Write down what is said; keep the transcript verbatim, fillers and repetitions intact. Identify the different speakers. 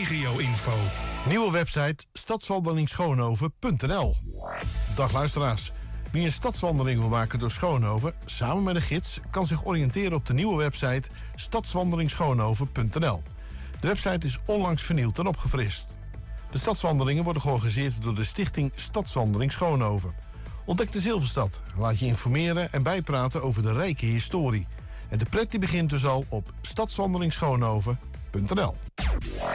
Speaker 1: regio-info.
Speaker 2: Nieuwe website stadswandeling schoonhoven punt n l. Dag luisteraars. Wie een stadswandeling wil maken door Schoonhoven, samen met een gids, kan zich oriënteren op de nieuwe website stadswandeling schoonhoven punt n l. De website is onlangs vernieuwd en opgefrist. De stadswandelingen worden georganiseerd door de stichting Stadswandeling Schoonhoven. Ontdek de Zilverstad, laat je informeren en bijpraten over de rijke historie. En de pret die begint dus al op stadswandeling schoonhoven punt n l.